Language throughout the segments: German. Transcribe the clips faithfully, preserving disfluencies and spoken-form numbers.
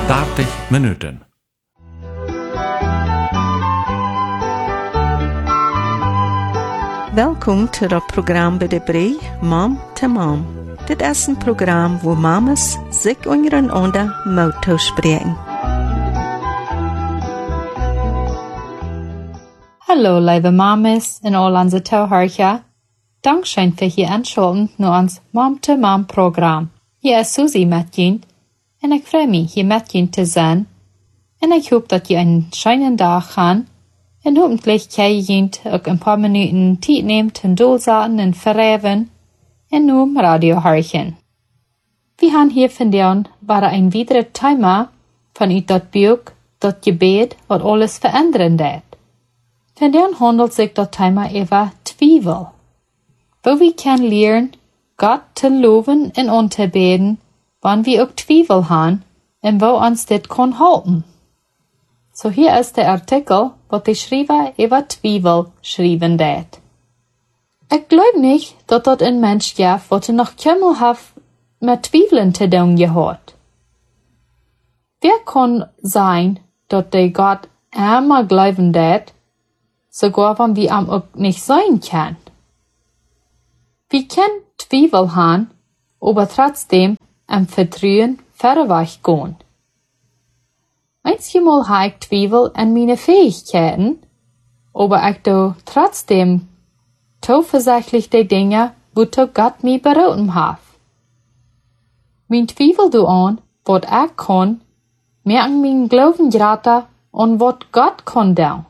dertig minuten. Welkom til het programma bij de Bree, Mom to Mom. Dit is een programma waar mamas zich ondereinander mogen toespreken. Hallo, lieve mamas en al onze toehoorders. Dankzij voor je aanschalten naar ons Mom to Mom programma. Hier is Susie met je en ik freue mich, hier met je te zijn. En ik hoop dat je een schönen dag gaat. En hoffentlich kan je ook een paar minuten tijd nemen ten doelzaten en verheven en nu om radio horen. We gaan hier vandaag waar een weitere thema vanuit dat boek, dat gebed, wat alles veranderen deed. Vandaag handelt zich dat thema over twijfel. Wo we kunnen leren God te loven en aan te beden, wanneer we ook twijfel hebben en wo ons dit kan helpen. So hier ist der Artikel, wat de schrijver over twijfel schrijven deed. Ik geloof niet dat dat een mens gaf wat er nog kemmel heeft met twijfelen te doen gehad. Wer kan zijn dat de God einmal geloven deed, sogar wenn wir am ook nicht sein kann. Wir können Twijfel haben, aber trotzdem am Vertrauen verweg gehen. Einmal habe ich Twijfel an meine Fähigkeiten, aber ich do trotzdem zuversichtlich die Dinge, wozu Gott mich berufen hat. Mein Twijfel do an, wat ich kann, merken mein Glauben grater und wat Gott kann tun.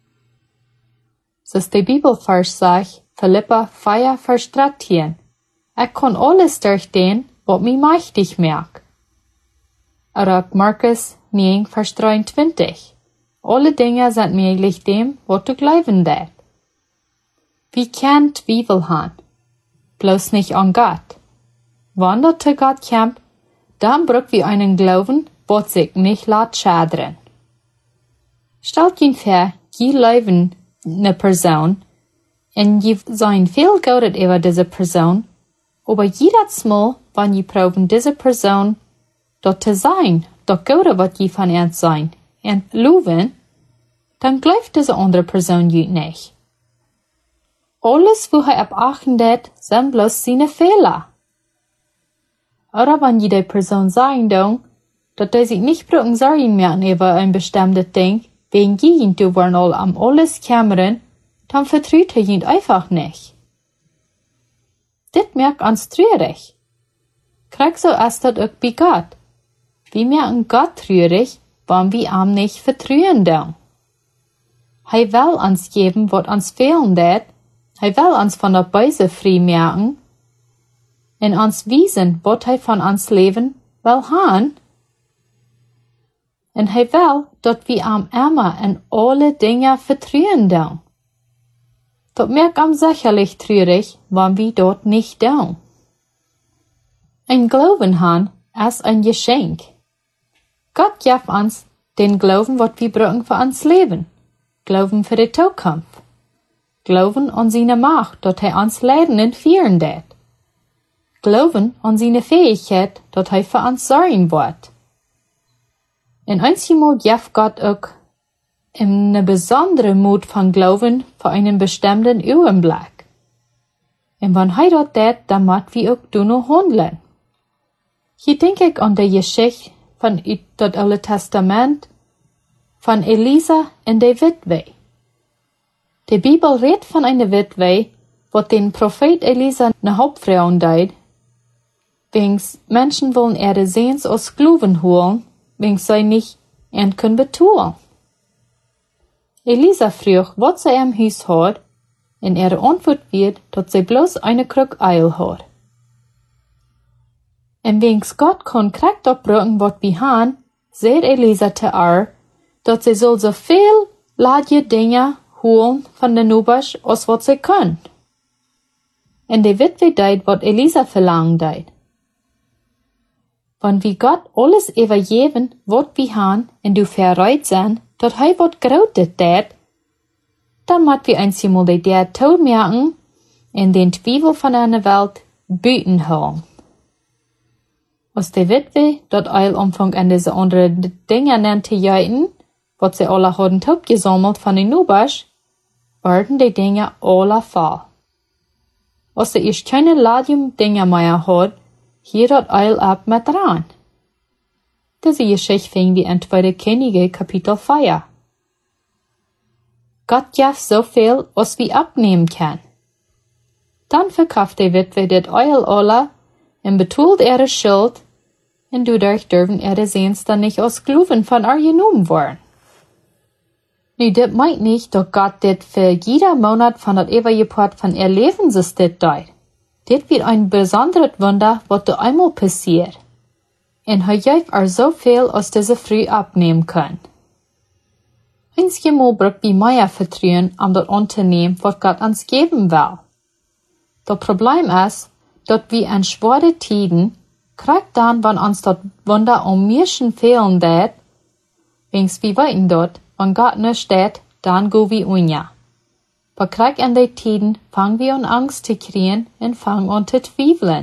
Zoals de Bibelvers zegt, Philippa vier vers dreizehn. Ich kann alles durch den, wat mich mächtig macht. Oder Markus neun vers dreiundzwanzig. Alle Dinge sind möglich dem, wat du glauben deed. Wir können Twijfel haben, bloß nicht an Gott. Wenn das zu Gott kommt, dann brauchen wir einen Glauben, wat sich nicht lässt schadern. Stellt ihn vor, je glauben eine Person, und je sein viel Gutes über diese Person, aber jedes Mal, wenn je proben diese Person dort zu sein, das Gute, was je von ihr sein, und loben, dann glaubt diese andere Person je nicht. Alles, wo er abachten det, sind bloß seine Fehler. Oder wenn jede Person sagen don, dass er sich nicht brauchen sorgen mehr über ein bestimmtes Ding, wegen jemand, du wollen all am alles kämmern, dann vertraut er ihn einfach nicht. Dit merkt uns traurig. Krieg so ist das auch bei Gott. Wir merken Gott traurig, wenn wir ihm nicht vertrauen don. Er will uns geben, was uns fehlen det, er will uns von der Böse frei merken, und uns wiesen, was er von uns leben will haben, und er will, dass wir ihm immer in alle Dinge vertrauen don. Das merkt ihm sicherlich traurig, wenn wir dort nicht don. Ein Glauben haben ist ein Geschenk. Gott gibt uns den Glauben, was wir brauchen für uns Leben. Glauben für die Zukunft. Glauben an seine Macht, dass er uns leiden und führen wird. Glauben an seine Fähigkeit, dass er für uns sorgen wird. Und einmal gibt Gott auch eine besondere Mut von Glauben für einen bestimmten Augenblick. Und wenn er das tut, dann müssen wir auch nur handeln. Hier denke ich an die Geschichte von das Alte Testament von Elisa und der Witwe. Die Bibel redet von einer Witwe, wo den Prophet Elisa eine Hauptfrau deed, wings Menschen wollen ihre Sehns aus Sklaven holen, wings sie nicht und können betun. Elisa frug wat sie am Haus hat, und ihre Antwort wird, dass sie bloß eine Krug Eil hat. Und wings Gott kann korrekt abbrücken, wat wir haben, sagt Elisa zu ihr, dass sie soll so viel ladje Dinge holen von den Nubers, als wat sie können. Und die Witwe deed, wat Elisa verlangt deed. Wenn wir Gott alles übergeben, wat wir haben, und du verreit sein, dass er wat Grotes deed, dann müssen wir einmal die der Tod merken und den Twijfel von einer Welt büten holen. Als de witwe dat eil omfang en deze andere dingen nennt te juiten, wat ze alle hadden opgesammeld van de nubers, werden de dingen alle val. Als ze eerst keine ladium dingen meer had, hier dat eil ab met dran. Deze Geschichte fing wie in Tweede Könige Kapitel vier. Gott gaf zoveel als wie abnehmen kann. Dann verkauft de witwe dit eil alle en betult ihre Schuld, en dadurch dürfen ihre Sehns dann nicht aus Gluven von ihr genommen worden. Nu, dit meint nicht, dass Gott dit für jeder Monat von dat Evangelie von ihr Leben so dit deut. Dit wird ein besonderes Wunder, was du einmal passiert. En hij geeft er zoveel als diese früh abnehmen können. Einzige Mal braucht wie mehr Vertrauen, um das Unternehmen, was Gott uns geben will. Das Problem ist, dass wir in schwere Tiden, kriegt dann, wenn uns das Wunder um Menschen fehlen wird, wings wir weiten dort, wenn Gott nicht steht, dann go wir unja. Aber kriegt in den Tiden, fangen wir an Angst zu kriegen und fangen an zu zweifeln.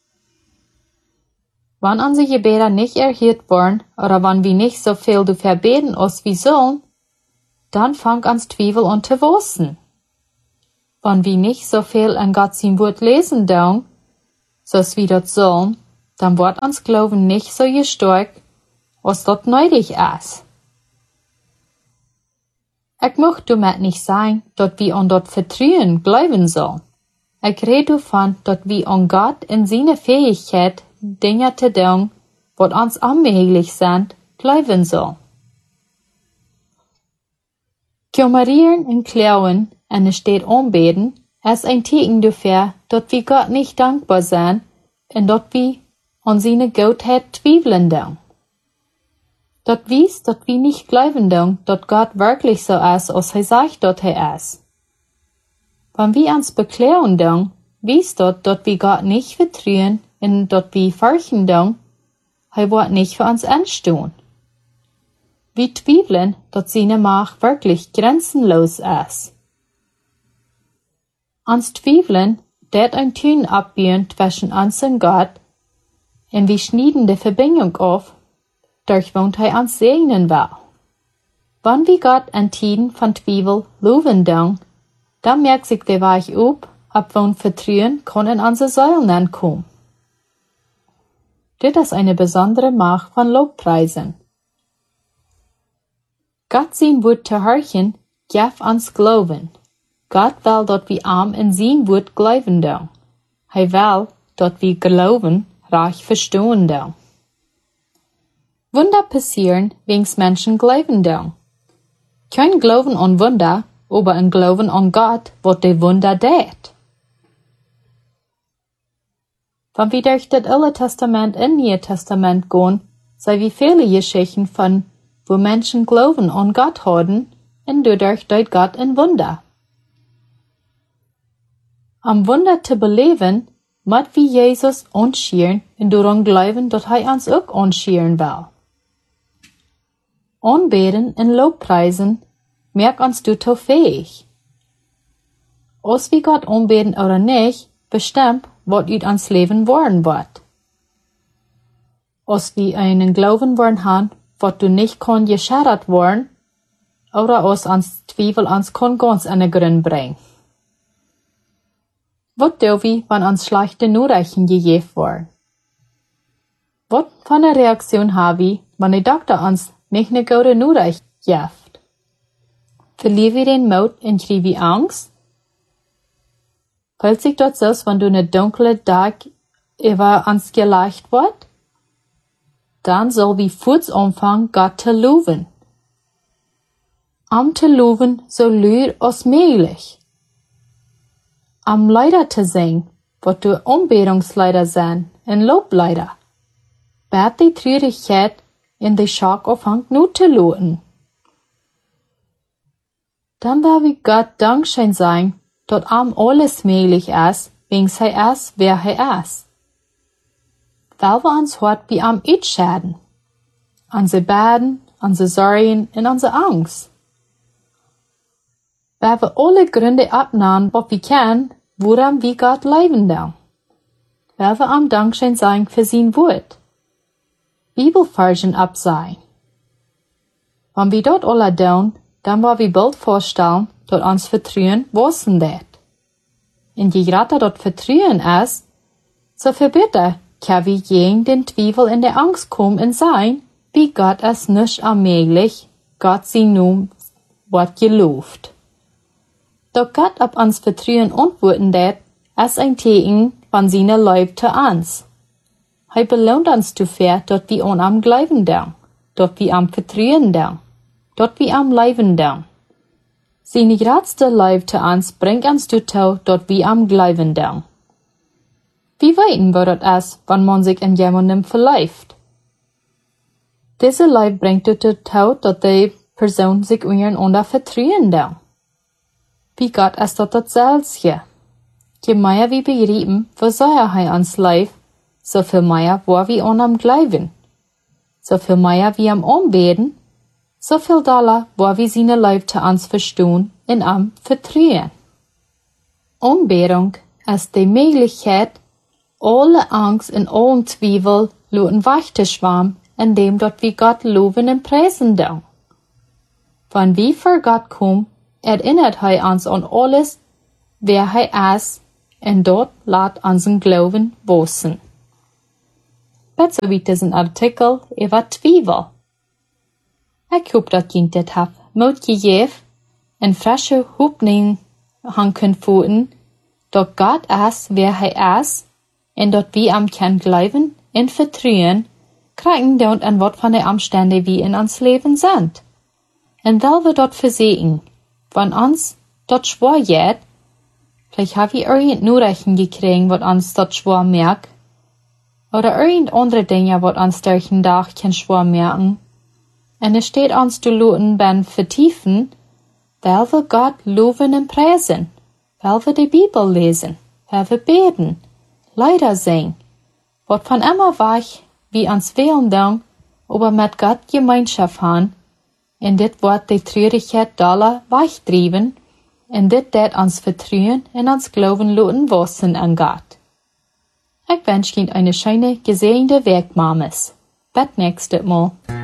Wenn unsere Gebete nicht erhört worden, oder wenn wir nicht so viel dafür beten, als wir sollen, dann fangen uns Zweifel an zu wachsen. Wenn wir nicht so viel in Gott sein Wort lesen dürfen, so als wir das sollen, dann wird uns Glauben nicht so gestärkt, als das nötig ist. Ich möchte damit nicht sagen, dass wir an das Vertrauen glauben sollen. Ich rede davon, dass wir an Gott in seine Fähigkeit, Dinge zu tun, was uns unmöglich sind, glauben sollen. Kümmerieren und klauen und es steht anbeten, ist ein Zeichen dafür, dass wir Gott nicht dankbar sind und dass wir an seine Gottheit zweifeln dürfen. Das wies, dass wir nicht glauben dürfen, dass Gott wirklich so ist, als er sagt, dass er ist. Wenn wir uns beklauen dürfen, wies das, dass wir Gott nicht vertrauen und dass wir fürchten dürfen, er wird nicht für uns einstehen. Wir zweifeln, dass seine Macht wirklich grenzenlos ist. Uns zweifeln, dat ein Tun abbiegen zwischen uns und Gott, und wir schneiden die Verbindung auf, durch won't er uns segnen will. Wenn wir Gott in Tiden von Zweifel loben dürfen, dann merkt sich der Weich ab, ab won Vertrauen kann in unsere Säulen ankommen. Das ist eine besondere Macht von Lobpreisen. Gott sein Wort zu hören, gibt uns Glauben. Gott will, dass wir arm in sein Wort glauben dürfen. Er will, dass wir Glauben reich verstehen dürfen. Wunder passieren, wenn's Menschen glauben dürfen. Kein Glauben an Wunder, aber ein Glauben an Gott, was der Wunder tät. Wenn wir durch das Alte Testament in Neue Testament gehen, sehen wir viele Geschichten von, wo Menschen Glauben an Gott haben, und dadurch deut Gott ein Wunder. Am Wunder zu beleben, muss wie Jesus anschieren und daran glauben, dass er uns auch anschieren will. Anbeten und Lobpreisen merkt uns dazu fähig. Als wir Gott anbeten oder nicht, bestimmt, was ut ans Leben worden wird. Als wir einen Glauben worden haben, was du nicht kann gescheitert worden, oder als uns Zweifel uns kann ganz an den Grund bringen. Was tun wir, wenn uns schlechte Nachrichten gegeben werden? Was für eine Reaktion haben wir, wenn der Doktor uns nicht eine gute Nachricht gibt? Verlieren wir den Mut und kriegen wir Angst? Fällt sich das so, wenn du eine dunkle Tag über uns geleicht wird? Dann soll wir kurz anfangen, Gott zu loben. Am zu loben so lür als möglich. Am Leider zu singen, was du Anbetungsleider sein, und Lobleider. Bert die Traurigkeit in die Schock aufhängt nur zu loten. Dann will wir Gott Dankschein sein, dass am alles möglich ist, wenn's er ist, wer er ist. Weil wir uns hart wie am Itschäden. Unsere Baden, unsere Sorgen und unsere Angst. Weil wir alle Gründe abnehmen, was wir können, woran wir Gott leben dürfen. Weil wir am Dankschein sein für sein Wort. Bibelversen absehen. Wenn wir dort alle doen, dann wollen wir bald vorstellen, dass uns Vertrauen wachsen wird. Und je größer dort Vertrauen ist, so viel besser kann wir gegen den Zweifel in der Angst kommen und sein, wie Gott es nicht allmählich, Gott sie nun Wort gelobt. Doch Gott ab uns Vertrauen antworten wird, ist ein Zeichen von seiner Liebe zu uns. Er belohnt uns dafür, dass wir an ihm glauben dürfen, dass wir ihm vertrauen dürfen, dass wir ihm leben dürfen. Seine größte Liebe zu uns bringt uns dazu, dass wir ihm glauben dürfen. Wie weiten wir das ist, wenn man sich in jemandem verliebt? Diese Liebe bringt dazu, dass die Person sich untereinander vertrauen darf. Wie Gott ist dort das Selbstje. Je mehr wir begreifen, wieso er uns liebt, so viel mehr, wo wir an ihm glauben. So viel mehr wir ihm anbeten, so viel doller, wo wir seine Liebe zu uns verstehen, in ihm vertrauen. Anbetung ist die Möglichkeit, alle Angst und allen Zweifel lassen wegzuschwammen, indem dort wir Gott loben und preisen dürfen. Wenn wir vor Gott kommen, erinnert er uns an alles, wer er ist, und dort lässt unseren Glauben wachsen. Dazu wird diesen Artikel über Zweifel. Ich hoffe, dass ihr das habt mitgegeben und frische Hoffnung haben können, dass Gott ist, wer er ist, und dass wir ihm können glauben und vertrauen, kriegen dort ein Wort von den Umständen, wie in uns Leben sind. Und weil wir dort versehen, wenn uns dort schwer wird, vielleicht haben wir irgendeine Nachrichten gekriegt, was uns dort schwer merkt, oder irgend andere Dinge, was uns durch den Tag kann schwer merken. Und es steht uns zu lauten beim Vertiefen, weil wir Gott loben und preisen, weil wir die Bibel lesen, weil wir beten, Lieder singen, was von immer weich, wie uns wählen dann, aber mit Gott Gemeinschaft haben, und dit wird die Traurigkeit doller weichtrieben, und dit det uns Vertrauen und uns Glauben lassen wachsen an Gott. Ich wünsche Ihnen eine schöne, gesegnete Weg, Mames. Bis nächstes Mal.